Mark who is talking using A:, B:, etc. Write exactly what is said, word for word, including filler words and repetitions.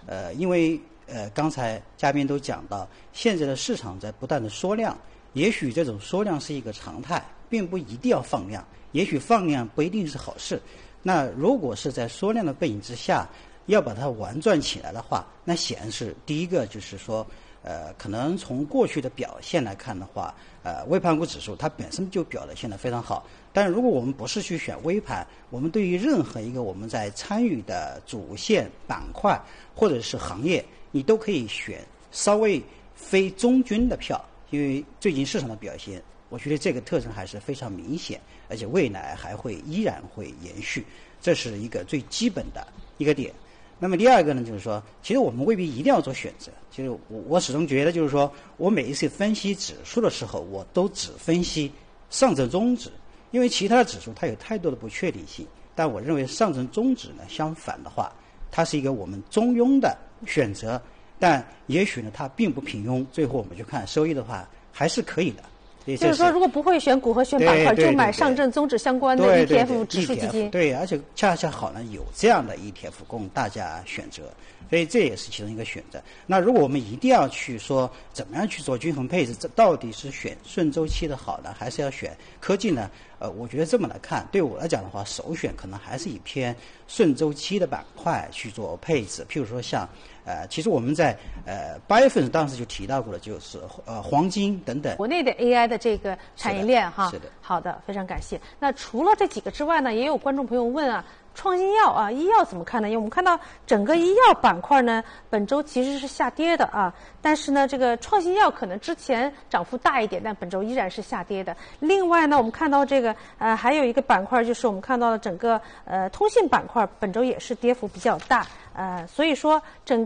A: 呃，因为呃刚才嘉宾都讲到，现在的市场在不断的缩量，也许这种缩量是一个常态，并不一定要放量，也许放量不一定是好事。那如果是在缩量的背景之下，要把它玩转起来的话，那显然是第一个就是说，呃，可能从过去的表现来看的话，呃，微盘股指数它本身就表现得非常好。但是如果我们不是去选微盘，我们对于任何一个我们在参与的主线板块或者是行业，你都可以选稍微非中军的票，因为最近市场的表现，我觉得这个特征还是非常明显，而且未来还会依然会延续，这是一个最基本的一个点。那么第二个呢，就是说，其实我们未必一定要做选择。其实我我始终觉得，就是说我每一次分析指数的时候，我都只分析上证综指，因为其他的指数它有太多的不确定性。但我认为上证综指呢，相反的话，它是一个我们中庸的选择，但也许呢它并不平庸。最后我们去看收益的话，还是可以的。
B: 就是说，如果不会选股和选板块，就买上证综指相关的 E T F 指数基金。
A: 对，而且恰恰好呢，有这样的 E T F 供大家选择，所以这也是其中一个选择。那如果我们一定要去说怎么样去做均衡配置，这到底是选顺周期的好呢，还是要选科技呢？呃，我觉得这么来看，对我来讲的话，首选可能还是以偏顺周期的板块去做配置。譬如说像呃，其实我们在呃八月份当时就提到过了，就是呃黄金等等。
B: 国内的 A I 的这个产业链哈，
A: 是的。
B: 好的，非常感谢。那除了这几个之外呢，也有观众朋友问啊，创新药啊，医药怎么看呢？因为我们看到整个医药板块呢，本周其实是下跌的啊，但是呢，这个创新药可能之前涨幅大一点，但本周依然是下跌的。另外呢，我们看到这个呃还有一个板块，就是我们看到了整个呃通信板块本周也是跌幅比较大，呃，所以说整